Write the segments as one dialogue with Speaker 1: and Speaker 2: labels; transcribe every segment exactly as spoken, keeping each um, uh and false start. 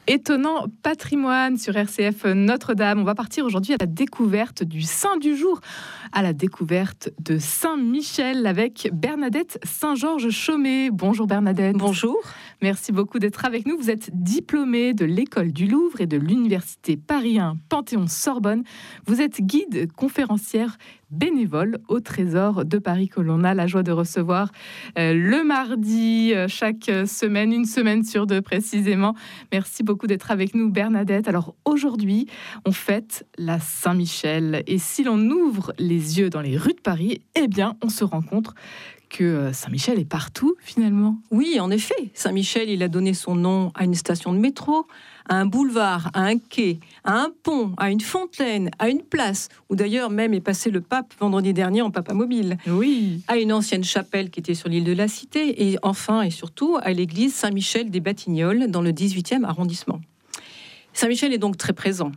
Speaker 1: Étonnant patrimoine sur R C F Notre-Dame. On va partir aujourd'hui à la découverte du saint du jour, à la découverte de Saint-Michel avec Bernadette Saint-Georges-Chaumet. Bonjour Bernadette.
Speaker 2: Bonjour.
Speaker 1: Merci beaucoup d'être avec nous. Vous êtes diplômée de l'école du Louvre et de l'université Paris un Panthéon-Sorbonne. Vous êtes guide conférencière bénévole au Trésor de Paris que l'on a la joie de recevoir euh, le mardi euh, chaque semaine, une semaine sur deux précisément. Merci beaucoup d'être avec nous Bernadette. Alors aujourd'hui, on fête la Saint-Michel et si l'on ouvre les yeux dans les rues de Paris, eh bien on se rend compte que Saint-Michel est partout finalement.
Speaker 2: Oui, en effet, Saint-Michel, il a donné son nom à une station de métro, à un boulevard, à un quai, à un pont, à une fontaine, à une place, où d'ailleurs même est passé le pape vendredi dernier en papa mobile.
Speaker 1: Oui.
Speaker 2: À une ancienne chapelle qui était sur l'île de la Cité, et enfin et surtout à l'église Saint-Michel des Batignolles dans le dix-huitième arrondissement. Saint-Michel est donc très présent.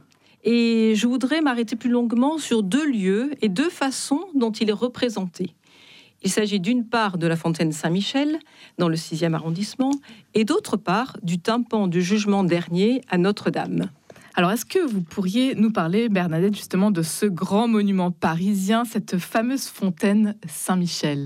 Speaker 2: Et je voudrais m'arrêter plus longuement sur deux lieux et deux façons dont il est représenté. Il s'agit d'une part de la fontaine Saint-Michel, dans le sixième arrondissement, et d'autre part du tympan du jugement dernier à Notre-Dame.
Speaker 1: Alors, est-ce que vous pourriez nous parler, Bernadette, justement de ce grand monument parisien, cette fameuse fontaine Saint-Michel ?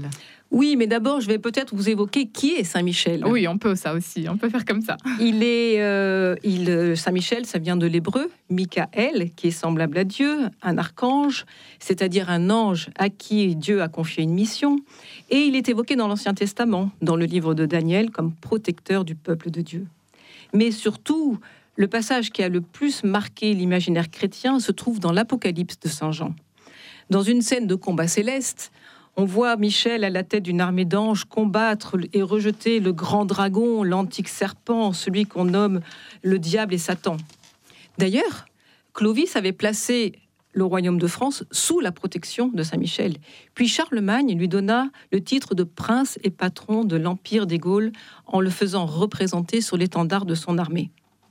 Speaker 2: Oui, mais d'abord, je vais peut-être vous évoquer qui est Saint-Michel.
Speaker 1: Oui, on peut ça aussi, on peut faire comme ça.
Speaker 2: Il est, euh, il, Saint-Michel, ça vient de l'hébreu, Michael, qui est semblable à Dieu, un archange, c'est-à-dire un ange à qui Dieu a confié une mission. Et il est évoqué dans l'Ancien Testament, dans le livre de Daniel, comme protecteur du peuple de Dieu. Mais surtout, le passage qui a le plus marqué l'imaginaire chrétien se trouve dans l'Apocalypse de Saint Jean. Dans une scène de combat céleste, on voit Michel à la tête d'une armée d'anges combattre et rejeter le grand dragon, l'antique serpent, celui qu'on nomme le diable et Satan. D'ailleurs, Clovis avait placé le royaume de France sous la protection de Saint-Michel. Puis Charlemagne lui donna le titre de prince et patron de l'Empire des Gaules en le faisant représenter sur l'étendard de son armée.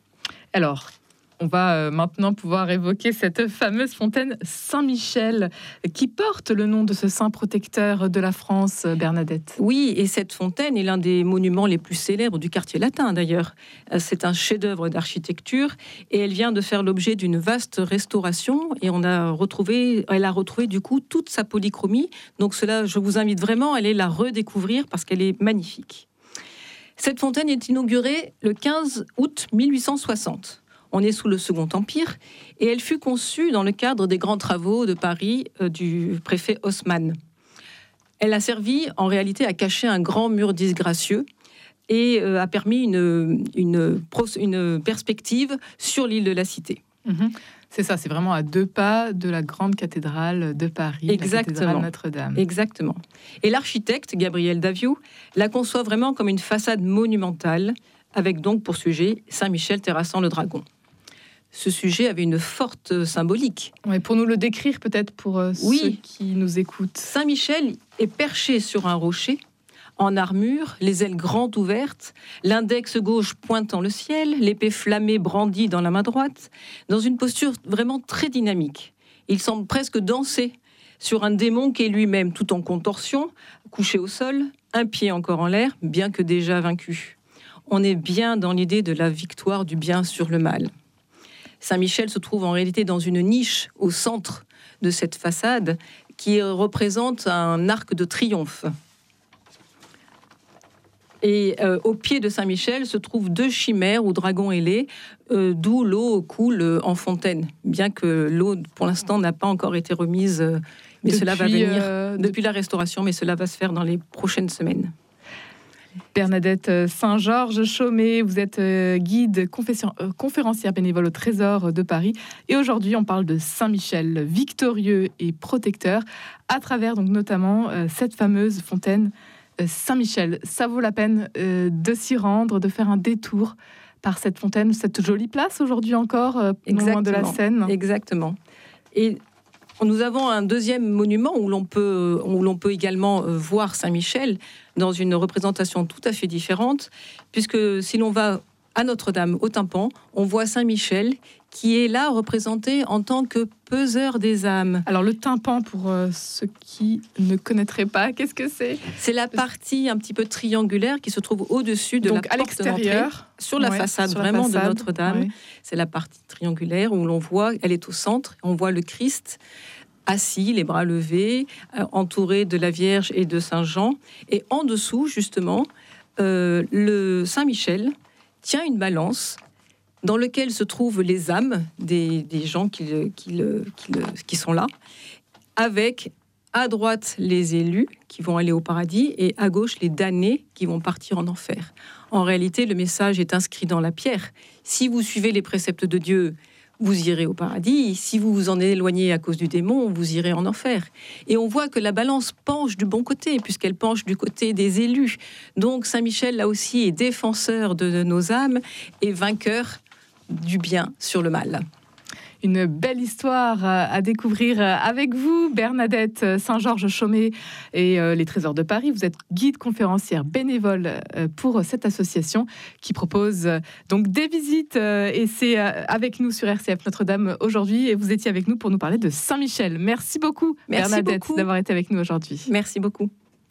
Speaker 1: Alors, on va maintenant pouvoir évoquer cette fameuse fontaine Saint-Michel qui porte le nom de ce saint protecteur de la France, Bernadette.
Speaker 2: Oui, et cette fontaine est l'un des monuments les plus célèbres du quartier latin d'ailleurs. C'est un chef-d'œuvre d'architecture et elle vient de faire l'objet d'une vaste restauration et on a retrouvé, elle a retrouvé du coup toute sa polychromie. Donc cela, je vous invite vraiment à aller la redécouvrir parce qu'elle est magnifique. Cette fontaine est inaugurée le quinze août mille huit cent soixante. On est sous le Second Empire, et elle fut conçue dans le cadre des grands travaux de Paris euh, du préfet Haussmann. Elle a servi en réalité à cacher un grand mur disgracieux et euh, a permis une, une, une perspective sur l'île de la Cité.
Speaker 1: Mmh. C'est ça, c'est vraiment à deux pas de la grande cathédrale de Paris,
Speaker 2: Exactement.
Speaker 1: La cathédrale Notre-Dame.
Speaker 2: Exactement. Et l'architecte, Gabriel Daviou, la conçoit vraiment comme une façade monumentale, avec donc pour sujet Saint-Michel terrassant le dragon. Ce sujet avait une forte symbolique.
Speaker 1: Ouais, pour nous le décrire peut-être pour euh,
Speaker 2: oui.
Speaker 1: ceux qui nous écoutent.
Speaker 2: Saint-Michel est perché sur un rocher, en armure, les ailes grandes ouvertes, l'index gauche pointant le ciel, l'épée flammée brandie dans la main droite, dans une posture vraiment très dynamique. Il semble presque danser sur un démon qui est lui-même tout en contorsion, couché au sol, un pied encore en l'air, bien que déjà vaincu. On est bien dans l'idée de la victoire du bien sur le mal. Saint-Michel se trouve en réalité dans une niche au centre de cette façade qui représente un arc de triomphe. Et euh, au pied de Saint-Michel se trouvent deux chimères ou dragons ailés, euh, d'où l'eau coule en fontaine, bien que l'eau, pour l'instant, n'a pas encore été remise, euh, mais depuis, cela va venir euh, depuis, depuis la restauration, mais cela va se faire dans les prochaines semaines.
Speaker 1: Bernadette Saint-Georges-Chaumet, vous êtes guide conférencière bénévole au Trésor de Paris. Et aujourd'hui, on parle de Saint-Michel, victorieux et protecteur, à travers donc notamment cette fameuse fontaine Saint-Michel. Ça vaut la peine de s'y rendre, de faire un détour par cette fontaine, cette jolie place aujourd'hui encore, non loin de la Seine.
Speaker 2: Exactement. Et nous avons un deuxième monument où l'on peut, où l'on peut également voir Saint-Michel dans une représentation tout à fait différente, puisque si l'on va à Notre-Dame, au tympan, on voit Saint Michel qui est là représenté en tant que peseur des âmes.
Speaker 1: Alors le tympan, pour euh, ceux qui ne connaîtraient pas, qu'est-ce que c'est ?
Speaker 2: C'est la partie un petit peu triangulaire qui se trouve au-dessus de
Speaker 1: Donc,
Speaker 2: la
Speaker 1: à
Speaker 2: porte
Speaker 1: l'extérieur,
Speaker 2: d'entrée, sur la
Speaker 1: ouais,
Speaker 2: façade
Speaker 1: sur la
Speaker 2: vraiment
Speaker 1: façade,
Speaker 2: de Notre-Dame.
Speaker 1: ouais.
Speaker 2: C'est la partie triangulaire où l'on voit, elle est au centre, on voit le Christ assis, les bras levés, euh, entouré de la Vierge et de Saint Jean. Et en dessous, justement, euh, le Saint Michel tient une balance dans lequel se trouvent les âmes des, des gens qui, le, qui, le, qui, le, qui sont là, avec à droite les élus qui vont aller au paradis et à gauche les damnés qui vont partir en enfer. En réalité, le message est inscrit dans la pierre. Si vous suivez les préceptes de Dieu, vous irez au paradis. Si vous vous en éloignez à cause du démon, vous irez en enfer. Et on voit que la balance penche du bon côté, puisqu'elle penche du côté des élus. Donc Saint Michel, là aussi, est défenseur de, de nos âmes et vainqueur du bien sur le mal.
Speaker 1: Une belle histoire à découvrir avec vous, Bernadette Saint-Georges-Chaumet et les Trésors de Paris. Vous êtes guide conférencière bénévole pour cette association qui propose donc des visites et c'est avec nous sur R C F Notre-Dame aujourd'hui et vous étiez avec nous pour nous parler de Saint-Michel. Merci beaucoup,
Speaker 2: Merci
Speaker 1: Bernadette,
Speaker 2: beaucoup.
Speaker 1: d'avoir été avec nous aujourd'hui.
Speaker 2: Merci beaucoup.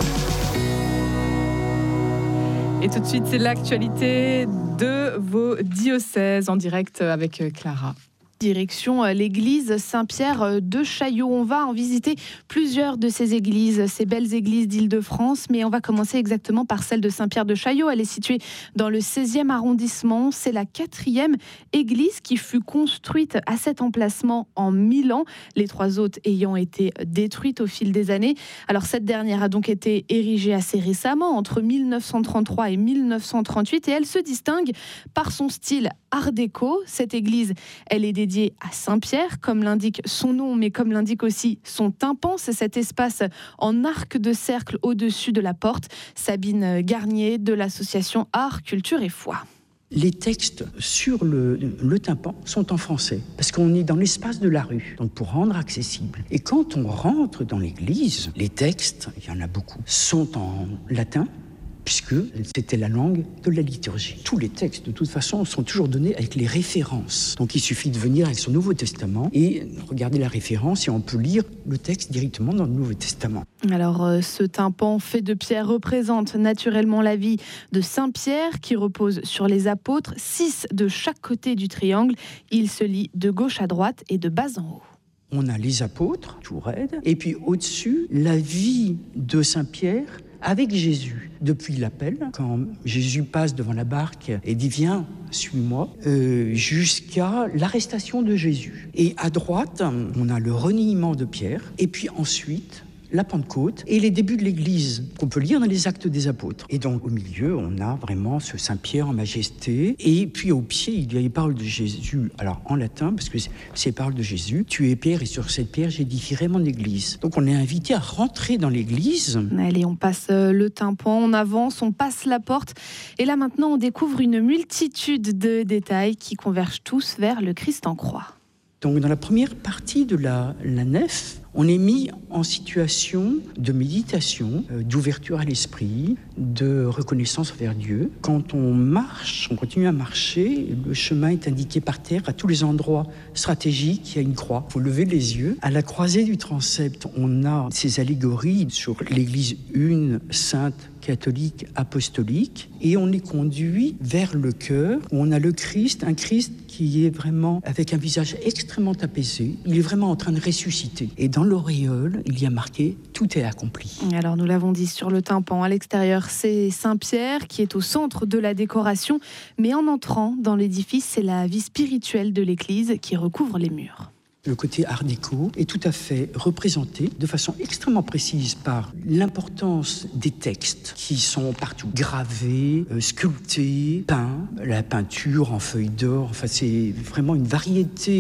Speaker 1: Et tout de suite, c'est l'actualité de vos diocèses en direct avec Clara.
Speaker 3: Direction l'église Saint-Pierre de Chaillot. On va en visiter plusieurs de ces églises, ces belles églises d'Île-de-France, mais on va commencer exactement par celle de Saint-Pierre de Chaillot. Elle est située dans le seizième arrondissement. C'est la quatrième église qui fut construite à cet emplacement en mille ans, les trois autres ayant été détruites au fil des années. Alors cette dernière a donc été érigée assez récemment, entre mille neuf cent trente-trois et mille neuf cent trente-huit, et elle se distingue par son style art déco. Cette église, elle est dédiée à Saint-Pierre, comme l'indique son nom, mais comme l'indique aussi son tympan. C'est cet espace en arc de cercle au-dessus de la porte. Sabine Garnier de l'association Art, Culture et Foi.
Speaker 4: Les textes sur le, le tympan sont en français, parce qu'on est dans l'espace de la rue, donc pour rendre accessible. Et quand on rentre dans l'église, les textes, il y en a beaucoup, sont en latin, puisque c'était la langue de la liturgie. Tous les textes, de toute façon, sont toujours donnés avec les références. Donc il suffit de venir avec son Nouveau Testament et regarder la référence et on peut lire le texte directement dans le Nouveau Testament.
Speaker 3: Alors euh, ce tympan fait de pierre représente naturellement la vie de Saint-Pierre qui repose sur les apôtres, six de chaque côté du triangle. Il se lit de gauche à droite et de bas en haut.
Speaker 4: On a les apôtres, tout raide, et puis au-dessus, la vie de Saint-Pierre avec Jésus, depuis l'appel, quand Jésus passe devant la barque et dit « Viens, suis-moi euh, », jusqu'à l'arrestation de Jésus. Et à droite, on a le reniement de Pierre, et puis ensuite la Pentecôte et les débuts de l'Église qu'on peut lire dans les Actes des Apôtres. Et donc au milieu, on a vraiment ce Saint-Pierre en majesté. Et puis au pied, il y a les paroles de Jésus. Alors en latin, parce que c'est les paroles de Jésus. Tu es pierre et sur cette pierre j'édifierai mon Église. Donc on est invité à rentrer dans l'Église.
Speaker 3: Allez, on passe le tympan, on avance, on passe la porte. Et là maintenant, on découvre une multitude de détails qui convergent tous vers le Christ en croix.
Speaker 4: Donc dans la première partie de la, la nef, on est mis en situation de méditation, euh, d'ouverture à l'esprit, de reconnaissance envers Dieu. Quand on marche, on continue à marcher, le chemin est indiqué par terre à tous les endroits stratégiques, il y a une croix. Il faut lever les yeux. À la croisée du transept, on a ces allégories sur l'Église une, sainte, catholique, apostolique, et on est conduit vers le cœur, où on a le Christ, un Christ qui est vraiment avec un visage extrêmement apaisé. Il est vraiment en train de ressusciter. Et dans l'auréole, il y a marqué « Tout est accompli ».
Speaker 3: Alors nous l'avons dit sur le tympan, à l'extérieur, c'est Saint-Pierre qui est au centre de la décoration, mais en entrant dans l'édifice, c'est la vie spirituelle de l'Église qui recouvre les murs.
Speaker 4: Le côté art déco est tout à fait représenté de façon extrêmement précise par l'importance des textes qui sont partout gravés, euh, sculptés, peints, la peinture en feuilles d'or. Enfin, c'est vraiment une variété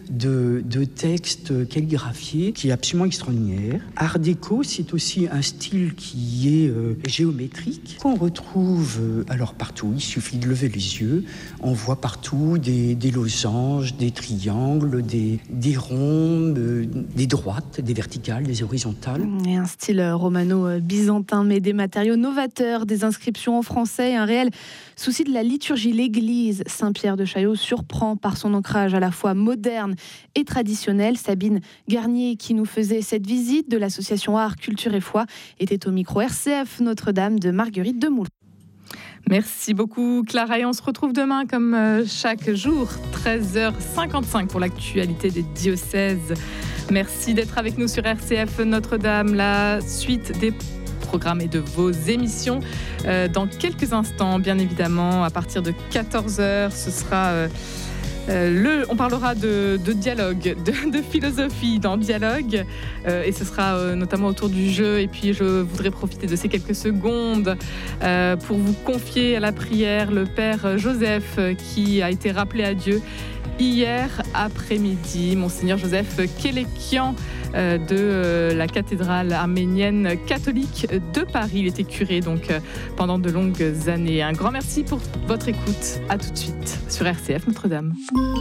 Speaker 4: de, de textes calligraphiés qui est absolument extraordinaire. Art déco, c'est aussi un style qui est euh, géométrique, qu'on retrouve euh, alors partout. Il suffit de lever les yeux, on voit partout des, des losanges, des triangles, des, des ronds, euh, des droites, des verticales, des horizontales.
Speaker 3: Et un style romano-byzantin, mais des matériaux novateurs, des inscriptions en français, un réel souci de la liturgie. L'église Saint-Pierre de Chaillot surprend par son ancrage à la fois moderne et traditionnel. Sabine Garnier, qui nous faisait cette visite de l'association Art, Culture et Foi, était au micro R C F Notre-Dame de Marguerite Demoule.
Speaker 1: Merci beaucoup Clara, et on se retrouve demain comme chaque jour, treize heures cinquante-cinq pour l'actualité des diocèses. Merci d'être avec nous sur R C F Notre-Dame. La suite des programmes et de vos émissions euh, dans quelques instants, bien évidemment, à partir de quatorze heures, ce sera euh, euh, le, on parlera de, de dialogue, de, de philosophie dans Dialogue, euh, et ce sera euh, notamment autour du jeu. Et puis je voudrais profiter de ces quelques secondes euh, pour vous confier à la prière le Père Joseph, euh, qui a été rappelé à Dieu hier après-midi. Monseigneur Joseph Kélékian euh, de euh, la cathédrale arménienne catholique de Paris. Il était curé donc euh, pendant de longues années. Un grand merci pour votre écoute. À tout de suite sur R C F Notre-Dame.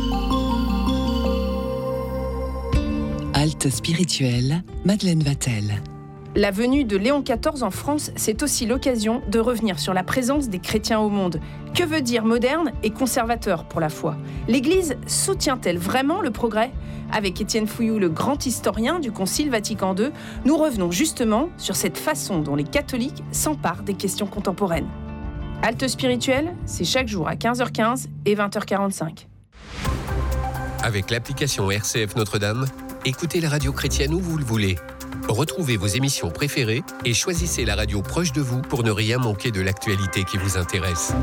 Speaker 5: Halte spirituelle, Madeleine Vatel.
Speaker 6: La venue de Léon quatorze en France, c'est aussi l'occasion de revenir sur la présence des chrétiens au monde. Que veut dire moderne et conservateur pour la foi ? L'Église soutient-elle vraiment le progrès ? Avec Étienne Fouilloux, le grand historien du Concile Vatican deux, nous revenons justement sur cette façon dont les catholiques s'emparent des questions contemporaines. Halte spirituelle, c'est chaque jour à quinze heures quinze et vingt heures quarante-cinq.
Speaker 7: Avec l'application R C F Notre-Dame, écoutez la radio chrétienne où vous le voulez. Retrouvez vos émissions préférées et choisissez la radio proche de vous pour ne rien manquer de l'actualité qui vous intéresse.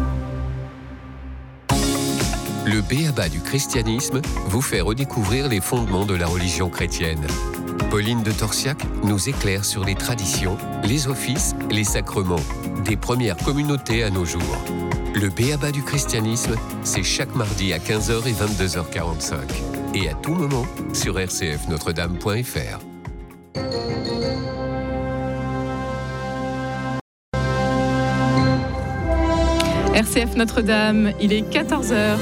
Speaker 7: Le B.A.B.A. du christianisme vous fait redécouvrir les fondements de la religion chrétienne. Pauline de Torsiac nous éclaire sur les traditions, les offices, les sacrements, des premières communautés à nos jours. Le B.A.B.A. du christianisme, c'est chaque mardi à quinze heures et vingt-deux heures quarante-cinq. Et à tout moment sur r c f notre dame point f r.
Speaker 1: R C F Notre-Dame, il est quatorze heures.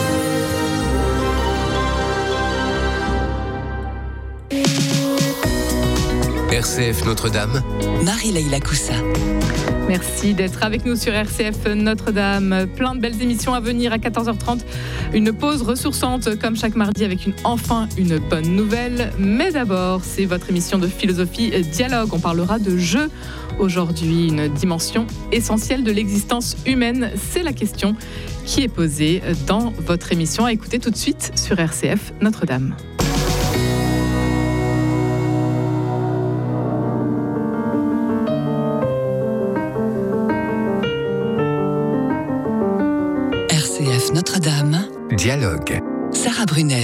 Speaker 7: R C F Notre-Dame,
Speaker 5: Marie-Leïla Coussa.
Speaker 1: Merci d'être avec nous sur R C F Notre-Dame. Plein de belles émissions à venir à quatorze heures trente. Une pause ressourçante comme chaque mardi avec une, enfin une bonne nouvelle. Mais d'abord, c'est votre émission de philosophie Dialogue. On parlera de jeu aujourd'hui, une dimension essentielle de l'existence humaine. C'est la question qui est posée dans votre émission. À écouter tout de suite sur R C F Notre-Dame.
Speaker 5: Notre-Dame.
Speaker 7: Dialogue.
Speaker 5: Sarah Brunel.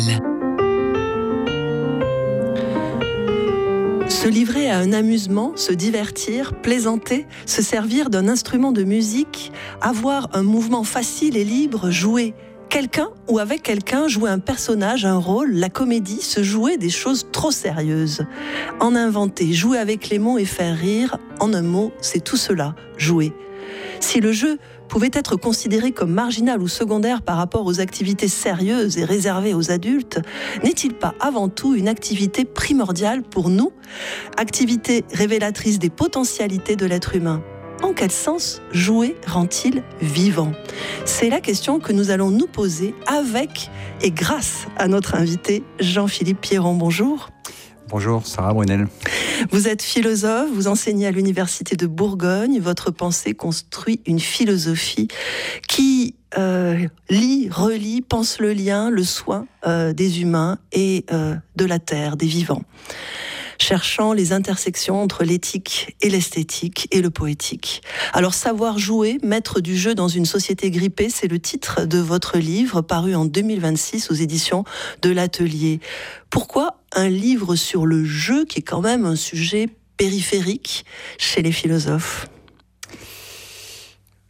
Speaker 8: Se livrer à un amusement, se divertir, plaisanter, se servir d'un instrument de musique, avoir un mouvement facile et libre, jouer. Quelqu'un ou avec quelqu'un, jouer un personnage, un rôle, la comédie, se jouer des choses trop sérieuses. En inventer, jouer avec les mots et faire rire, en un mot, c'est tout cela, jouer. Si le jeu pouvait être considéré comme marginal ou secondaire par rapport aux activités sérieuses et réservées aux adultes, n'est-il pas avant tout une activité primordiale pour nous, activité révélatrice des potentialités de l'être humain ? En quel sens jouer rend-il vivant ? C'est la question que nous allons nous poser avec et grâce à notre invité Jean-Philippe Pierron. Bonjour.
Speaker 9: Bonjour, Sarah Brunel.
Speaker 8: Vous êtes philosophe, vous enseignez à l'Université de Bourgogne. Votre pensée construit une philosophie qui euh, lit, relie, pense le lien, le soin euh, des humains et euh, de la terre, des vivants. Cherchant les intersections entre l'éthique et l'esthétique et le poétique. Alors, savoir jouer, maître du jeu dans une société grippée, c'est le titre de votre livre paru en deux mille vingt-six aux éditions de l'Atelier. Pourquoi un livre sur le jeu qui est quand même un sujet périphérique chez les philosophes ?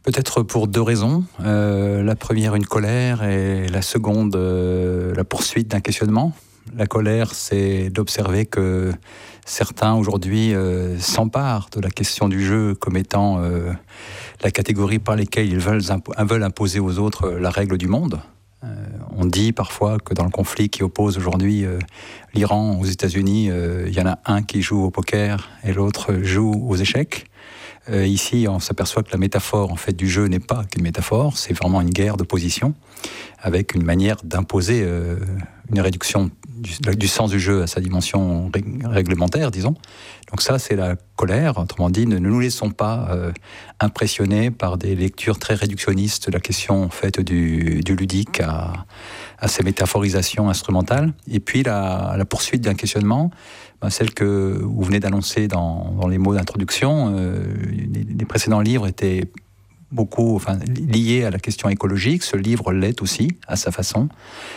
Speaker 9: Peut-être pour deux raisons. Euh, la première, une colère, et la seconde, euh, la poursuite d'un questionnement. La colère, c'est d'observer que certains, aujourd'hui, euh, s'emparent de la question du jeu comme étant euh, la catégorie par laquelle ils veulent, impo- veulent imposer aux autres la règle du monde. Euh, on dit parfois que dans le conflit qui oppose aujourd'hui euh, l'Iran aux États-Unis, euh, il y en a un qui joue au poker et l'autre joue aux échecs. Euh, ici, on s'aperçoit que la métaphore en fait, du jeu n'est pas qu'une métaphore, c'est vraiment une guerre de position, avec une manière d'imposer euh, une réduction du, du sens du jeu à sa dimension ré- réglementaire, disons. Donc ça, c'est la colère. Autrement dit, ne, ne nous laissons pas euh, impressionner par des lectures très réductionnistes de la question en fait, du, du ludique à, à ces métaphorisations instrumentales. Et puis, la, la poursuite d'un questionnement, ben, celle que vous venez d'annoncer dans, dans les mots d'introduction. Euh, les, les précédents livres étaient beaucoup enfin, liés à la question écologique. Ce livre l'est aussi, à sa façon,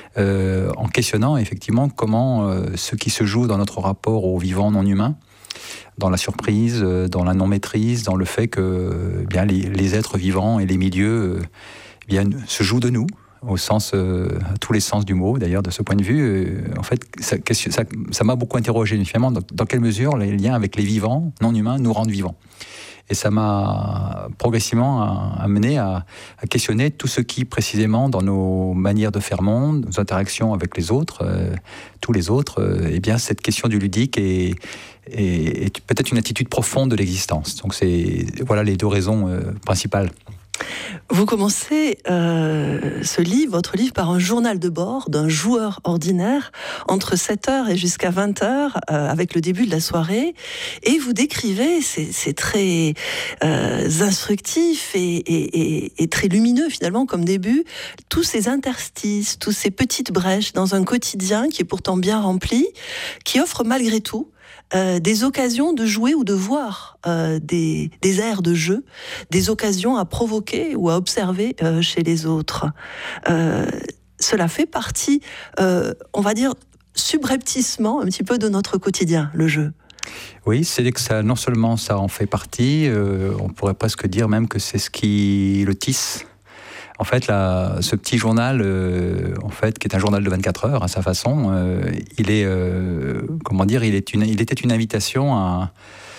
Speaker 9: euh, en questionnant effectivement comment euh, ce qui se joue dans notre rapport au vivant non humain, dans la surprise, dans la non-maîtrise, dans le fait que eh bien, les, les êtres vivants et les milieux eh bien, se jouent de nous, au sens, euh, à tous les sens du mot, d'ailleurs, de ce point de vue. Euh, en fait, ça, ça, ça m'a beaucoup interrogé, finalement, dans, dans quelle mesure les liens avec les vivants, non humains, nous rendent vivants. Et ça m'a progressivement amené à, à questionner tout ce qui, précisément, dans nos manières de faire monde, nos interactions avec les autres, euh, tous les autres, euh, eh bien, cette question du ludique est, est, est peut-être une attitude profonde de l'existence. Donc, c'est voilà les deux raisons euh, principales.
Speaker 8: Vous commencez euh, ce livre, votre livre, par un journal de bord d'un joueur ordinaire entre sept heures et jusqu'à vingt heures, euh, avec le début de la soirée, et vous décrivez, c'est, c'est très euh, instructif et, et, et, et très lumineux finalement comme début, tous ces interstices, toutes ces petites brèches dans un quotidien qui est pourtant bien rempli, qui offre malgré tout Euh, des occasions de jouer ou de voir euh, des, des aires de jeu, des occasions à provoquer ou à observer euh, chez les autres. Euh, cela fait partie, euh, on va dire, subrepticement un petit peu de notre quotidien, le jeu.
Speaker 9: Oui, c'est que ça, non seulement ça en fait partie, euh, on pourrait presque dire même que c'est ce qui le tisse. En fait, là, ce petit journal, euh, en fait, qui est un journal de vingt-quatre heures à sa façon, euh, il est, euh, comment dire, il, est une, il était une invitation à,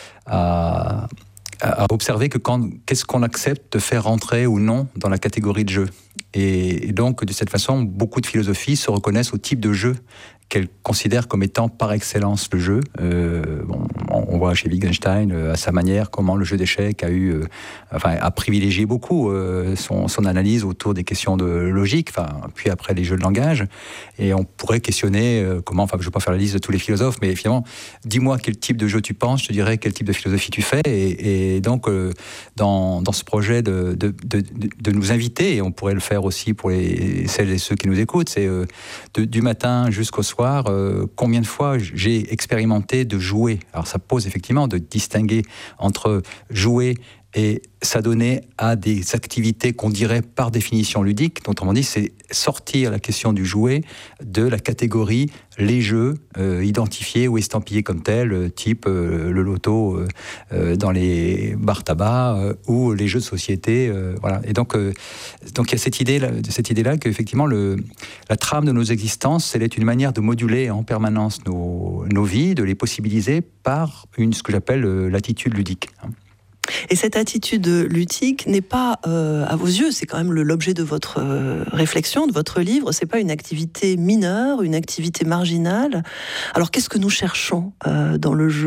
Speaker 9: à, à observer que quand, qu'est-ce qu'on accepte de faire rentrer ou non dans la catégorie de jeu. Et, et donc, de cette façon, beaucoup de philosophies se reconnaissent au type de jeu qu'elles considèrent comme étant par excellence le jeu. Euh, bon, on voit chez Wittgenstein, euh, à sa manière, comment le jeu d'échecs a eu, euh, enfin, a privilégié beaucoup euh, son, son analyse autour des questions de logique, enfin, puis après les jeux de langage. Et on pourrait questionner euh, comment, enfin, je ne vais pas faire la liste de tous les philosophes, mais finalement, dis-moi quel type de jeu tu penses, je te dirais quel type de philosophie tu fais. Et, et donc, euh, dans, dans ce projet de, de, de, de nous inviter, et on pourrait le faire aussi pour les, celles et ceux qui nous écoutent, c'est euh, de, du matin jusqu'au soir, Euh, combien de fois j'ai expérimenté de jouer. Alors ça pose effectivement de distinguer entre jouer et s'adonner à des activités qu'on dirait par définition ludiques. Donc, autrement dit, c'est sortir la question du jouet de la catégorie les jeux euh, identifiés ou estampillés comme tels, type euh, le loto euh, euh, dans les bars tabac euh, ou les jeux de société. Euh, voilà. Et donc, euh, donc il y a cette idée, cette idée-là qu'effectivement, le, la trame de nos existences, elle est une manière de moduler en permanence nos, nos vies, de les possibiliser par une, ce que j'appelle euh, l'attitude ludique.
Speaker 8: Et cette attitude ludique n'est pas, euh, à vos yeux, c'est quand même le, l'objet de votre euh, réflexion, de votre livre, c'est pas une activité mineure, une activité marginale. Alors qu'est-ce que nous cherchons euh, dans le jeu ?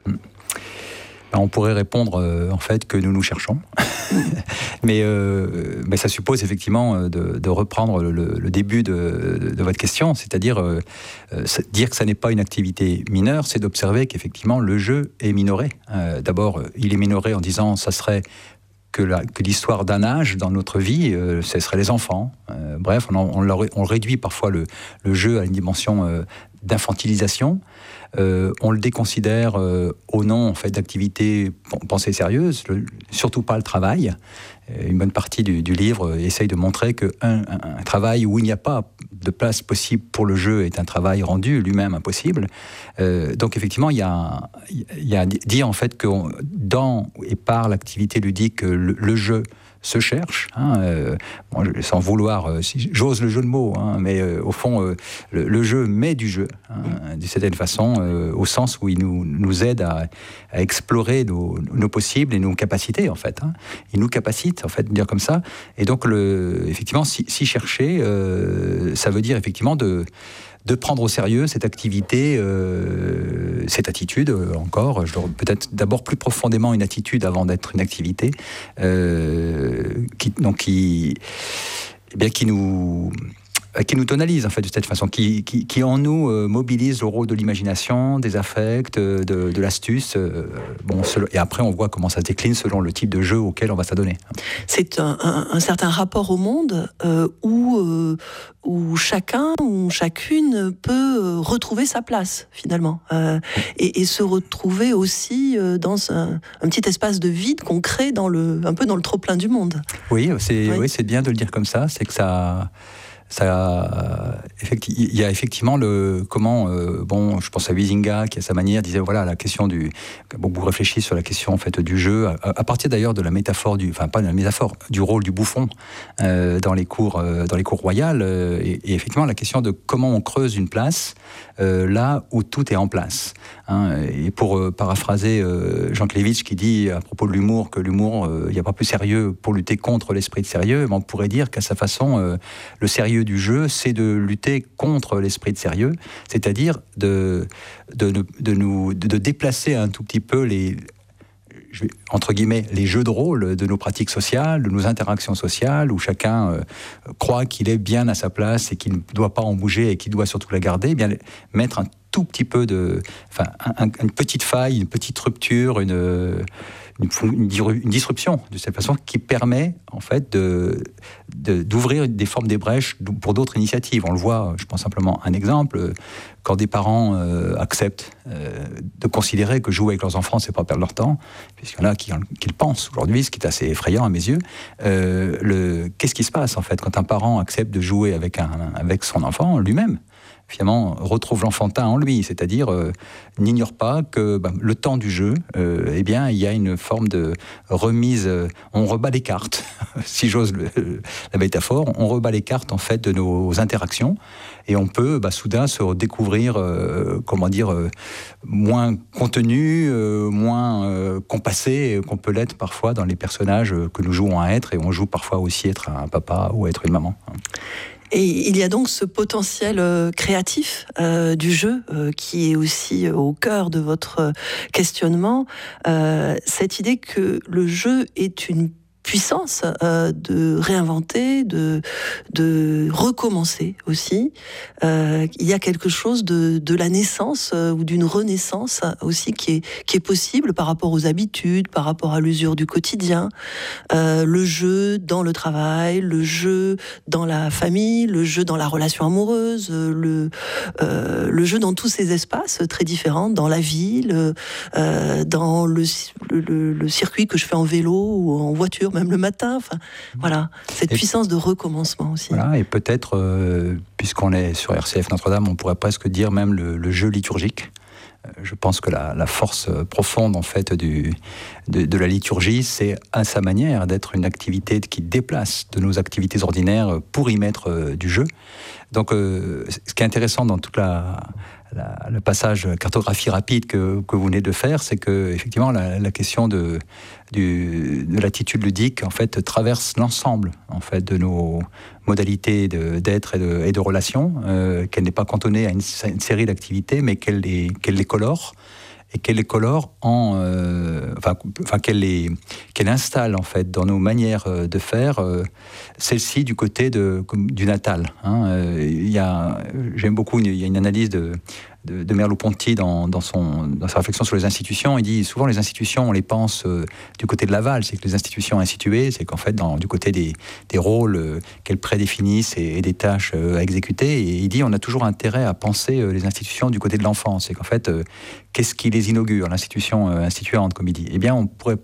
Speaker 9: On pourrait répondre euh, en fait que nous nous cherchons, mais, euh, mais ça suppose effectivement de, de reprendre le, le début de, de, de votre question, c'est-à-dire euh, dire que ça n'est pas une activité mineure, c'est d'observer qu'effectivement le jeu est minoré. Euh, d'abord, il est minoré en disant ça serait que, la, que l'histoire d'un âge dans notre vie, euh, ce serait les enfants. Euh, bref, on, on, on réduit parfois le, le jeu à une dimension euh, d'infantilisation. Euh, on le déconsidère euh, au nom en fait, d'activités pensées sérieuses, le, surtout pas le travail. Une bonne partie du, du livre essaye de montrer qu'un un, un travail où il n'y a pas de place possible pour le jeu est un travail rendu lui-même impossible. Euh, donc effectivement, il y a, il y a dit en fait que dans et par l'activité ludique, le, le jeu se cherchent, hein, euh, bon, sans vouloir, euh, si j'ose le jeu de mots, hein, mais euh, au fond, euh, le, le jeu met du jeu, hein, d'une certaine façon, euh, au sens où il nous, nous aide à, à explorer nos, nos possibles et nos capacités, en fait. Hein. Il nous capacite, en fait, de dire comme ça. Et donc, le, effectivement, si, si chercher, euh, ça veut dire effectivement de de prendre au sérieux cette activité, euh, cette attitude, euh, encore, je peut-être d'abord plus profondément une attitude avant d'être une activité, euh, qui, donc qui, eh bien, qui nous... qui nous tonalise en fait de cette façon, qui, qui, qui en nous euh, mobilise le rôle de l'imagination, des affects, de, de l'astuce. Euh, bon, selon, et après, on voit comment ça se décline selon le type de jeu auquel on va s'adonner.
Speaker 8: C'est un, un, un certain rapport au monde euh, où, euh, où chacun ou chacune peut retrouver sa place finalement euh, et, et se retrouver aussi euh, dans un, un petit espace de vide qu'on crée dans le, un peu dans le trop-plein du monde.
Speaker 9: Oui, c'est, oui. oui, c'est bien de le dire comme ça, c'est que ça... Ça, il y a effectivement le comment euh, bon, je pense à Huizinga qui à sa manière disait voilà la question du beaucoup réfléchi sur la question en fait du jeu à, à partir d'ailleurs de la métaphore du enfin pas de la métaphore du rôle du bouffon euh, dans les cours euh, dans les cours royales euh, et, et effectivement la question de comment on creuse une place euh, là où tout est en place. Hein, et pour euh, paraphraser euh, Jean Clévitch qui dit à propos de l'humour que l'humour il euh, n'y a pas plus sérieux pour lutter contre l'esprit de sérieux, mais on pourrait dire qu'à sa façon euh, le sérieux du jeu, c'est de lutter contre l'esprit de sérieux, c'est-à-dire de, de, de, nous, de déplacer un tout petit peu les, je vais, entre guillemets, les jeux de rôle de nos pratiques sociales, de nos interactions sociales, où chacun euh, croit qu'il est bien à sa place et qu'il ne doit pas en bouger et qu'il doit surtout la garder, eh bien mettre un tout petit peu de... Enfin, un, un, une petite faille, une petite rupture, une... Une, une disruption de cette façon qui permet en fait de, de, d'ouvrir des formes des brèches pour d'autres initiatives. On le voit, je prends simplement un exemple, quand des parents euh, acceptent euh, de considérer que jouer avec leurs enfants, c'est pas perdre leur temps, puisqu'il y en a qui, qui le pensent aujourd'hui, ce qui est assez effrayant à mes yeux. Euh, le, qu'est-ce qui se passe en fait quand un parent accepte de jouer avec, un, avec son enfant lui-même ? Finalement, retrouve l'enfantin en lui, c'est-à-dire euh, n'ignore pas que bah, le temps du jeu, euh, eh bien, il y a une forme de remise, euh, on rebat les cartes, si j'ose le, la métaphore, on rebat les cartes en fait de nos interactions, et on peut bah, soudain se redécouvrir, euh, comment dire, euh, moins contenu, euh, moins euh, compassé qu'on peut l'être parfois dans les personnages que nous jouons à être, et on joue parfois aussi être un papa ou être une maman.
Speaker 8: Et il y a donc ce potentiel euh, créatif euh, du jeu euh, qui est aussi euh, au cœur de votre questionnement, euh, cette idée que le jeu est une puissance euh, de réinventer, de, de recommencer aussi. Euh, il y a quelque chose de, de la naissance euh, ou d'une renaissance aussi qui est, qui est possible par rapport aux habitudes, par rapport à l'usure du quotidien. Euh, le jeu dans le travail, le jeu dans la famille, le jeu dans la relation amoureuse, le, euh, le jeu dans tous ces espaces très différents, dans la ville, euh, dans le, le, le circuit que je fais en vélo ou en voiture, même le matin, enfin, voilà, cette et puissance de recommencement aussi.
Speaker 9: Voilà, et peut-être, euh, puisqu'on est sur R C F Notre-Dame, on pourrait presque dire même le, le jeu liturgique. Euh, je pense que la, la force profonde en fait du, de, de la liturgie, c'est à sa manière d'être une activité qui déplace de nos activités ordinaires pour y mettre euh, du jeu. Donc, euh, ce qui est intéressant dans toute la La, le passage cartographie rapide que, que vous venez de faire, c'est que effectivement la, la question de, du, de l'attitude ludique en fait traverse l'ensemble en fait de nos modalités de, d'être et de, et de relations, euh, qu'elle n'est pas cantonnée à une, une série d'activités, mais qu'elle les, qu'elle les colore. Et qu'elle les colore en, euh, enfin, enfin qu'elle les, qu'elle installe en fait dans nos manières de faire, euh, celle-ci du côté de, du natal. Hein. Euh, il y a, j'aime beaucoup, il y a une analyse de, de, de Merleau-Ponty dans, dans, son, dans sa réflexion sur les institutions. Il dit souvent les institutions, on les pense euh, du côté de l'aval, c'est que les institutions instituées, c'est qu'en fait dans, du côté des, des rôles euh, qu'elles prédéfinissent et, et des tâches euh, à exécuter. Et il dit on a toujours intérêt à penser euh, les institutions du côté de l'enfant. C'est qu'en fait, euh, qu'est-ce qui les inaugure, l'institution euh, instituante, comme il dit ? Eh bien, on pourrait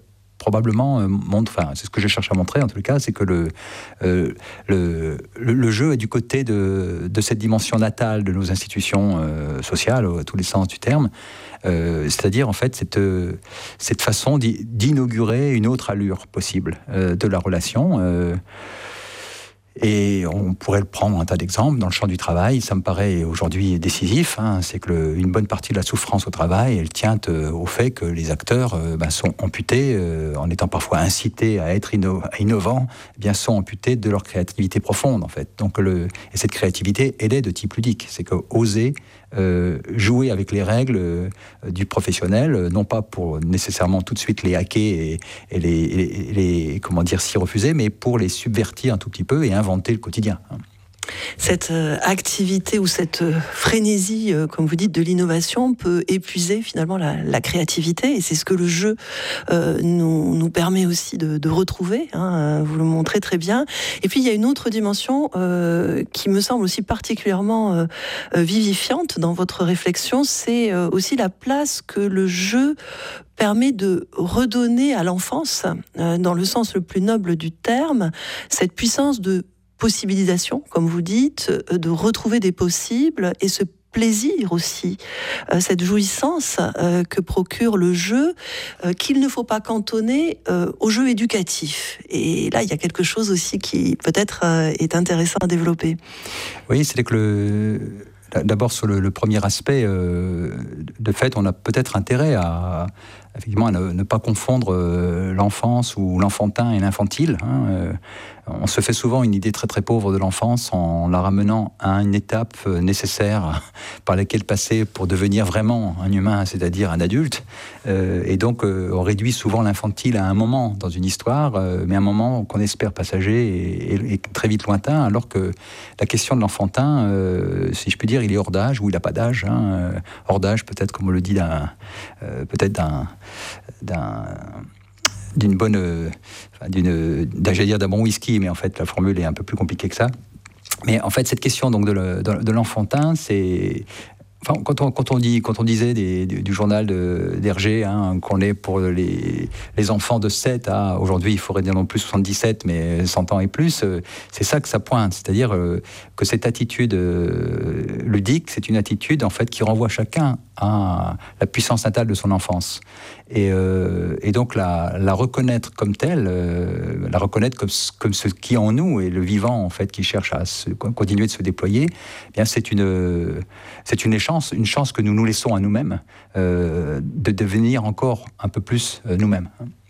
Speaker 9: probablement euh, montre, enfin c'est ce que je cherche à montrer en tout cas, c'est que le, euh, le, le, le jeu est du côté de, de cette dimension natale de nos institutions euh, sociales, à tous les sens du terme, euh, c'est-à-dire en fait cette, cette façon d'inaugurer une autre allure possible euh, de la relation. Euh, Et on pourrait le prendre un tas d'exemples. Dans le champ du travail, ça me paraît aujourd'hui décisif. Hein, c'est que le, une bonne partie de la souffrance au travail, elle tient euh, au fait que les acteurs euh, ben, sont amputés, euh, en étant parfois incités à être inno- innovants, eh bien sont amputés de leur créativité profonde en fait. Donc le, et cette créativité, elle est de type ludique. C'est que oser euh, jouer avec les règles euh, du professionnel, euh, non pas pour nécessairement tout de suite les hacker et, et, les, et les comment dire s'y refuser, mais pour les subvertir un tout petit peu et inventer le quotidien.
Speaker 8: Cette euh, activité ou cette euh, frénésie, euh, comme vous dites, de l'innovation peut épuiser finalement la, la créativité, et c'est ce que le jeu euh, nous, nous permet aussi de, de retrouver, hein, vous le montrez très bien. Et puis il y a une autre dimension euh, qui me semble aussi particulièrement euh, vivifiante dans votre réflexion, c'est euh, aussi la place que le jeu permet de redonner à l'enfance, euh, dans le sens le plus noble du terme, cette puissance de possibilisation, comme vous dites, de retrouver des possibles et ce plaisir aussi, euh, cette jouissance euh, que procure le jeu, euh, qu'il ne faut pas cantonner euh, au jeu éducatif. Et là, il y a quelque chose aussi qui peut-être euh, est intéressant à développer.
Speaker 9: Oui, c'est que le... D'abord, sur le, le premier aspect, euh, de fait, on a peut-être intérêt à, effectivement, à ne, ne pas confondre euh, l'enfance ou l'enfantin et l'infantile. Hein, euh, on se fait souvent une idée très très pauvre de l'enfance en la ramenant à une étape nécessaire par laquelle passer pour devenir vraiment un humain, c'est-à-dire un adulte. Euh, et donc, euh, on réduit souvent l'infantile à un moment dans une histoire, euh, mais un moment qu'on espère passager et, et, et très vite lointain, alors que la question de l'enfantin, euh, si je puis dire, il est hors d'âge ou il n'a pas d'âge. Hein, euh, hors d'âge, peut-être, comme on le dit, d'un, euh, peut-être d'un, d'un d'une bonne, euh, enfin, d'une, j'allais dire d'un bon whisky, mais en fait la formule est un peu plus compliquée que ça. Mais en fait cette question donc de, le, de, de l'enfantin, c'est Enfin, quand, on, quand, on dit, quand on disait des, du, du journal de, d'Hergé, hein, qu'on est pour les, les enfants de sept à, aujourd'hui, il faudrait dire non plus soixante-dix-sept, mais cent ans et plus, euh, c'est ça que ça pointe. C'est-à-dire euh, que cette attitude euh, ludique, c'est une attitude en fait qui renvoie chacun à la puissance natale de son enfance. Et, euh, et donc la, la reconnaître comme telle, euh, la reconnaître comme, comme ce qui est en nous et le vivant en fait qui cherche à se, continuer de se déployer, eh bien c'est une, c'est une chance, une chance que nous nous laissons à nous-mêmes euh, de devenir encore un peu plus nous-mêmes.